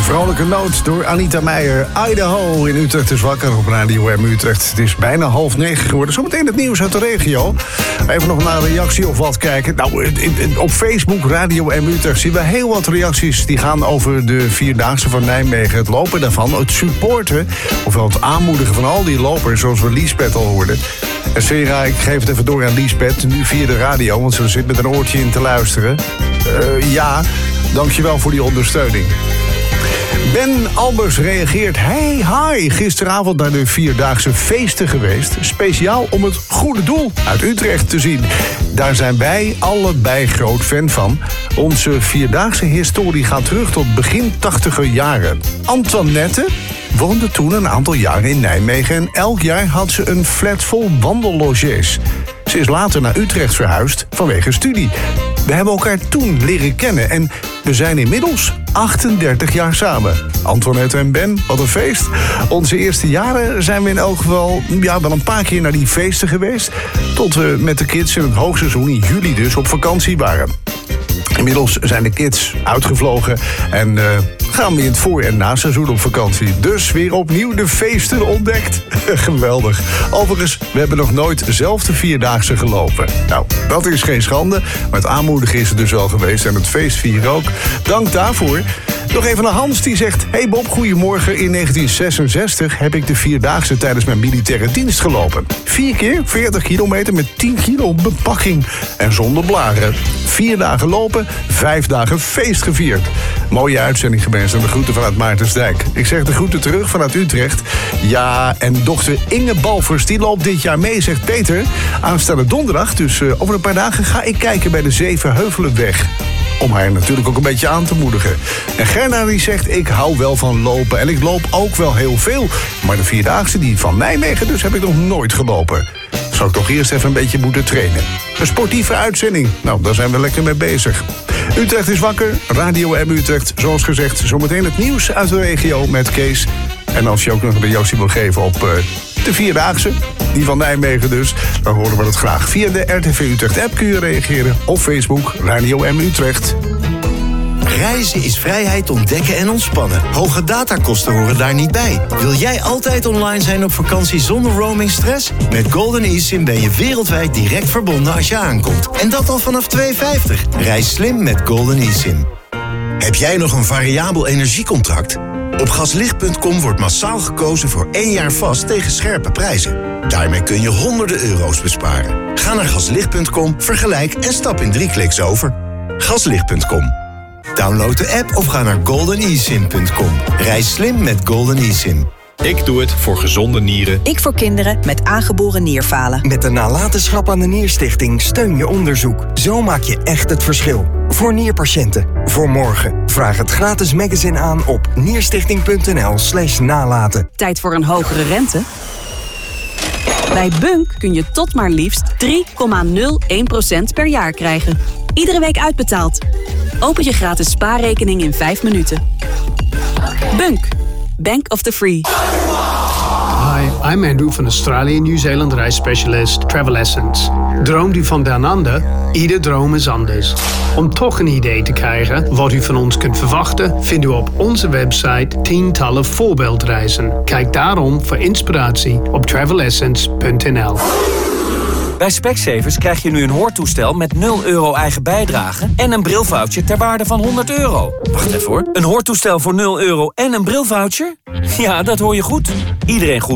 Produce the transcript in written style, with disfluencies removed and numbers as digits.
Vrolijke noot door Anita Meijer. Idaho in Utrecht is wakker op Radio M Utrecht. Het is bijna 8:30 geworden. Zometeen het nieuws uit de regio. Even nog naar een reactie of wat kijken. Nou, op Facebook Radio M Utrecht zien we heel wat reacties. Die gaan over de Vierdaagse van Nijmegen. Het lopen daarvan, het supporten. Ofwel het aanmoedigen van al die lopers, zoals we Liesbeth al hoorden. En Sera, ik geef het even door aan Liesbeth. Nu via de radio, want ze zit met een oortje in te luisteren. Ja, dankjewel voor die ondersteuning. Ben Albers reageert. Hey, hi, gisteravond naar de Vierdaagse feesten geweest. Speciaal om het goede doel uit Utrecht te zien. Daar zijn wij allebei groot fan van. Onze Vierdaagse historie gaat terug tot begin 80er jaren. Antoinette woonde toen een aantal jaren in Nijmegen en elk jaar had ze een flat vol wandellogies. Ze is later naar Utrecht verhuisd vanwege studie. We hebben elkaar toen leren kennen en we zijn inmiddels 38 jaar samen. Antoinette en Ben, wat een feest. Onze eerste jaren zijn we in elk geval wel een paar keer naar die feesten geweest. Tot we met de kids in het hoogseizoen in juli dus op vakantie waren. Inmiddels zijn de kids uitgevlogen en gaan we in het voor- en naseizoen op vakantie. Dus weer opnieuw de feesten ontdekt. Geweldig. Overigens, we hebben nog nooit zelf de Vierdaagse gelopen. Nou, dat is geen schande, maar het aanmoedigen is er dus wel geweest en het feestvieren ook. Dank daarvoor. Nog even naar Hans, die zegt... Hey Bob, goedemorgen. In 1966 heb ik de Vierdaagse tijdens mijn militaire dienst gelopen. 4 keer 40 kilometer met 10 kilo bepakking en zonder blaren. 4 dagen lopen, 5 dagen feest gevierd. Mooie uitzending gewenst en de groeten vanuit Maartensdijk. Ik zeg de groeten terug vanuit Utrecht. Ja, en dochter Inge Balvers, die loopt dit jaar mee, zegt Peter. Aanstaande donderdag, dus over een paar dagen... ga ik kijken bij de Zevenheuvelenweg. Om haar natuurlijk ook een beetje aan te moedigen. En Gerna die zegt, ik hou wel van lopen en ik loop ook wel heel veel. Maar de Vierdaagse, die van Nijmegen dus, heb ik nog nooit gelopen. Zou ik toch eerst even een beetje moeten trainen. Een sportieve uitzending, nou, daar zijn we lekker mee bezig. Utrecht is wakker, Radio M Utrecht. Zoals gezegd, zometeen het nieuws uit de regio met Kees. En als je ook nog een reactie wil geven op de Vierdaagse, die van Nijmegen dus, dan horen we dat graag. Via de RTV Utrecht app kun je reageren. Op Facebook, Radio M Utrecht. Reizen is vrijheid ontdekken en ontspannen. Hoge datakosten horen daar niet bij. Wil jij altijd online zijn op vakantie zonder roamingstress? Met Golden eSIM ben je wereldwijd direct verbonden als je aankomt. En dat al vanaf $2,50. Reis slim met Golden eSIM. Heb jij nog een variabel energiecontract? Op gaslicht.com wordt massaal gekozen voor 1 jaar vast tegen scherpe prijzen. Daarmee kun je honderden euro's besparen. Ga naar gaslicht.com, vergelijk en stap in 3 kliks over. Gaslicht.com. Download de app of ga naar goldenesim.com. Reis slim met Golden eSIM. Ik doe het voor gezonde nieren. Ik voor kinderen met aangeboren nierfalen. Met de nalatenschap aan de Nierstichting steun je onderzoek. Zo maak je echt het verschil. Voor nierpatiënten. Voor morgen. Vraag het gratis magazine aan op nierstichting.nl/nalaten. Tijd voor een hogere rente? Bij Bunk kun je tot maar liefst 3,01% per jaar krijgen. Iedere week uitbetaald. Open je gratis spaarrekening in 5 minuten. Bunk. Bank of the Free. Hi, I'm Andrew van Australië Nieuw-Zeeland reisspecialist Travel Essence. Droomt u van down under? Ieder droom is anders. Om toch een idee te krijgen wat u van ons kunt verwachten, vindt u op onze website tientallen voorbeeldreizen. Kijk daarom voor inspiratie op travelessence.nl. Bij Specsavers krijg je nu een hoortoestel met €0 eigen bijdrage en een brilvoucher ter waarde van €100. Wacht even hoor. Een hoortoestel voor €0 en een brilvoucher? Ja, dat hoor je goed. Iedereen goed